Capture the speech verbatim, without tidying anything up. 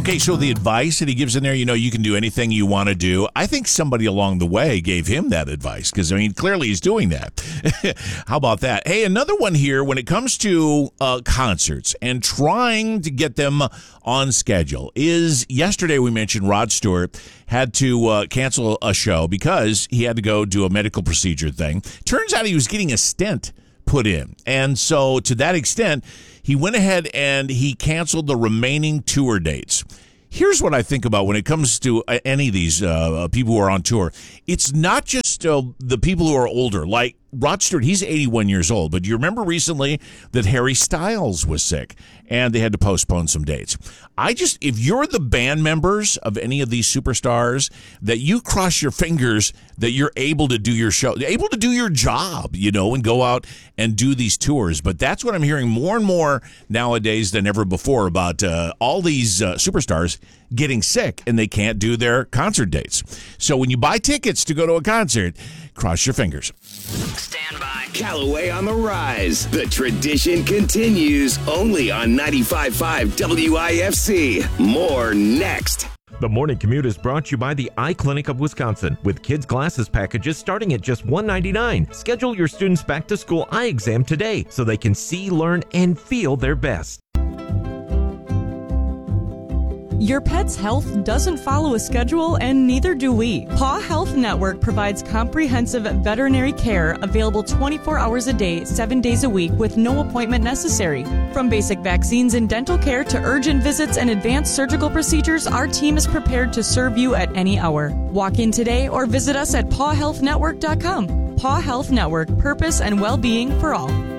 Okay, so the advice that he gives in there, you know, you can do anything you want to do. I think somebody along the way gave him that advice because, I mean, clearly he's doing that. How about that? Hey, another one here when it comes to uh, concerts and trying to get them on schedule is yesterday we mentioned Rod Stewart had to uh, cancel a show because he had to go do a medical procedure thing. Turns out he was getting a stent put in. And so to that extent, he went ahead and he canceled the remaining tour dates. Here's what I think about when it comes to any of these uh, people who are on tour. It's not just uh, the people who are older. Like Rod Stewart, he's eighty-one years old. But you remember recently that Harry Styles was sick and they had to postpone some dates. I just, if you're the band members of any of these superstars, that you cross your fingers that you're able to do your show, able to do your job, you know, and go out and do these tours. But that's what I'm hearing more and more nowadays than ever before about uh, all these uh, superstars getting sick and they can't do their concert dates. So when you buy tickets to go to a concert, cross your fingers. Stand by. Callaway on the rise. The tradition continues only on ninety-five point five W I F C. More next. The Morning Commute is brought to you by the Eye Clinic of Wisconsin with kids' glasses packages starting at just one dollar and ninety-nine cents. Schedule your students' back-to-school eye exam today so they can see, learn, and feel their best. Your pet's health doesn't follow a schedule, and neither do we. Paw Health Network provides comprehensive veterinary care available twenty-four hours a day, seven days a week with no appointment necessary. From basic vaccines and dental care to urgent visits and advanced surgical procedures, our team is prepared to serve you at any hour. Walk in today or visit us at paw health network dot com. Paw Health Network, purpose and well-being for all.